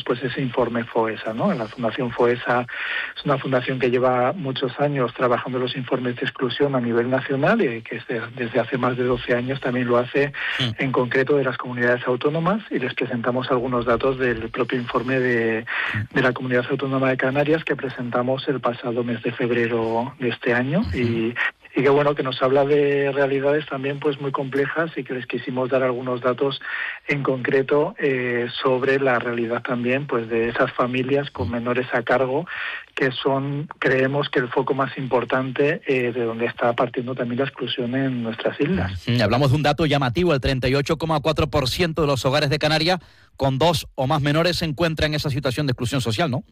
pues ese informe FOESA, ¿no? La Fundación FOESA es una fundación que lleva muchos años trabajando los informes de exclusión a nivel nacional y que desde hace más de 12 años también lo hace en concreto de las comunidades autónomas, y les presentamos algunos datos del propio informe de la Comunidad Autónoma de Canarias que presentamos el pasado mes de febrero de este año, y que bueno, que nos habla de realidades también pues muy complejas, y que les quisimos dar algunos datos en concreto sobre la realidad también pues de esas familias con menores a cargo, que son, creemos que el foco más importante de donde está partiendo también la exclusión en nuestras islas. Hablamos de un dato llamativo: el 38,4% de los hogares de Canarias con 2 o más menores se encuentran en esa situación de exclusión social, ¿no?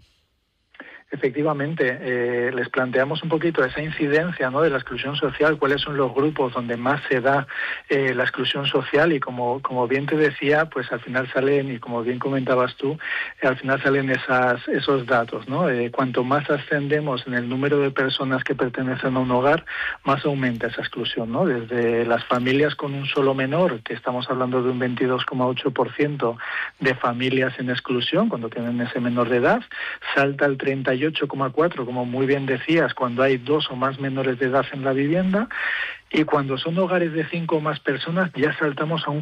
Efectivamente, les planteamos un poquito esa incidencia, ¿no?, de la exclusión social, cuáles son los grupos donde más se da la exclusión social, y como bien te decía, pues al final salen, y como bien comentabas tú, al final salen esos datos, ¿no? Cuanto más ascendemos en el número de personas que pertenecen a un hogar, más aumenta esa exclusión, ¿no? Desde las familias con un solo menor, que estamos hablando de un 22,8% de familias en exclusión cuando tienen ese menor de edad, salta el 38,4%, como muy bien decías, cuando hay 2 o más menores de edad en la vivienda, y cuando son hogares de 5 o más personas ya saltamos a un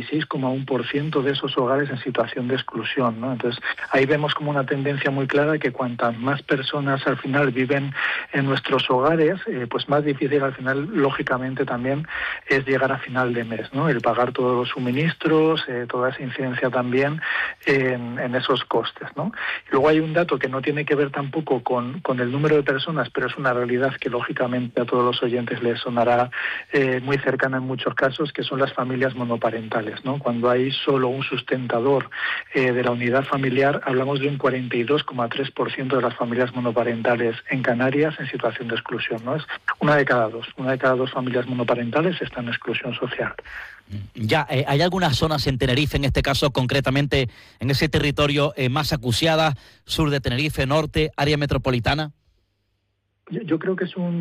46,1% de esos hogares en situación de exclusión, ¿no? Entonces ahí vemos como una tendencia muy clara, que cuantas más personas al final viven en nuestros hogares, pues más difícil al final, lógicamente, también es llegar a final de mes, ¿no? El pagar todos los suministros, toda esa incidencia también en esos costes, ¿no? Y luego hay un dato que no tiene que ver tampoco con el número de personas, pero es una realidad que lógicamente a todos los oyentes les sonará muy cercana en muchos casos, que son las familias monoparentales, ¿no? Cuando hay solo un sustentador de la unidad familiar, hablamos de un 42,3% de las familias monoparentales en Canarias en situación de exclusión, ¿no? Es una de cada dos familias monoparentales está en exclusión social. Ya, ¿hay algunas zonas en Tenerife, en este caso concretamente en ese territorio más acuciada, sur de Tenerife, norte, área metropolitana? Yo creo que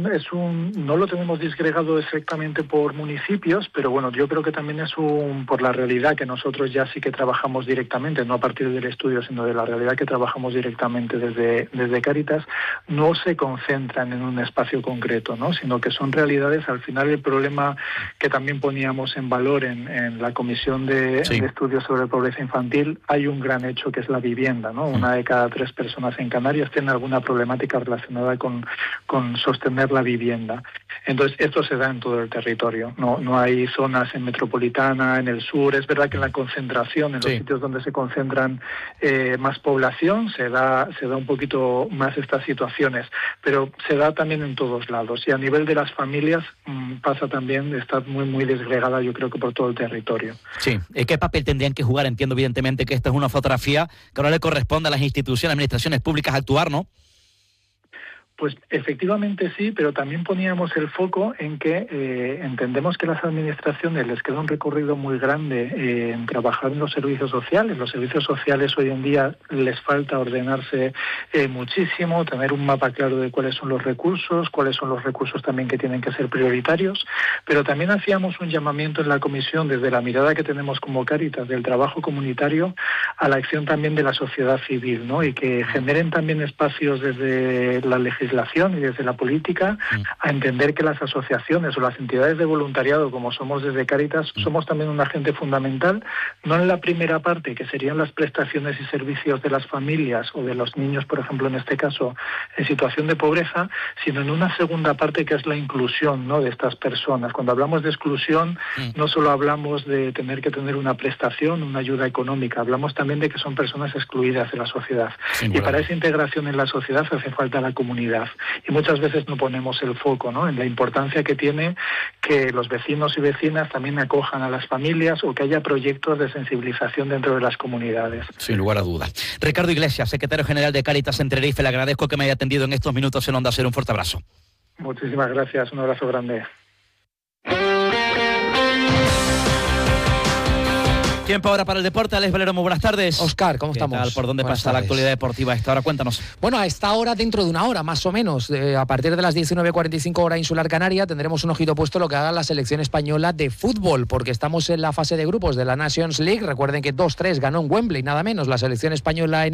no lo tenemos disgregado exactamente por municipios, pero bueno, yo creo que también es por la realidad que nosotros ya sí que trabajamos directamente, no a partir del estudio, sino de la realidad que trabajamos directamente desde Cáritas, no se concentran en un espacio concreto, ¿no? Sino que son realidades. Al final, el problema que también poníamos en valor en la comisión de estudios sobre pobreza infantil, hay un gran hecho que es la vivienda, ¿no? Una de cada 3 personas en Canarias tiene alguna problemática relacionada con sostener la vivienda. Entonces, esto se da en todo el territorio. No hay zonas en metropolitana, en el sur. Es verdad que en la concentración, en los sitios donde se concentran más población, se da un poquito más estas situaciones, pero se da también en todos lados. Y a nivel de las familias pasa también, está muy, muy desgregada, yo creo que por todo el territorio. Sí. ¿Qué papel tendrían que jugar? Entiendo evidentemente que esta es una fotografía que ahora le corresponde a las instituciones, administraciones públicas actuar, ¿no? Pues efectivamente sí, pero también poníamos el foco en que entendemos que las administraciones les queda un recorrido muy grande en trabajar en los servicios sociales. Los servicios sociales hoy en día les falta ordenarse muchísimo, tener un mapa claro de cuáles son los recursos también que tienen que ser prioritarios, pero también hacíamos un llamamiento en la comisión desde la mirada que tenemos como Cáritas del trabajo comunitario a la acción también de la sociedad civil, ¿no? Y que generen también espacios desde la legislación y desde la política a entender que las asociaciones o las entidades de voluntariado, como somos desde Cáritas, somos también un agente fundamental, no en la primera parte, que serían las prestaciones y servicios de las familias o de los niños, por ejemplo, en este caso, en situación de pobreza, sino en una segunda parte que es la inclusión, ¿no?, de estas personas. Cuando hablamos de exclusión, no solo hablamos de tener que tener una prestación, una ayuda económica, hablamos también de que son personas excluidas de la sociedad. Y para esa integración en la sociedad hace falta la comunidad. Y muchas veces no ponemos el foco, ¿no?, en la importancia que tiene que los vecinos y vecinas también acojan a las familias o que haya proyectos de sensibilización dentro de las comunidades. Sin lugar a dudas. Ricardo Iglesias, secretario general de Cáritas en Tenerife, le agradezco que me haya atendido en estos minutos en Onda Cero. Un fuerte abrazo. Muchísimas gracias, un abrazo grande. Tiempo ahora para el deporte. Alex Valero, muy buenas tardes. Óscar, ¿cómo estamos? ¿Qué tal? ¿Por dónde pasa la actualidad deportiva a esta hora? Cuéntanos. Bueno, a esta hora, dentro de una hora, más o menos, a partir de las 19:45 hora insular canaria, tendremos un ojito puesto lo que haga la selección española de fútbol, porque estamos en la fase de grupos de la Nations League. Recuerden que 2-3 ganó en Wembley, nada menos, la selección española en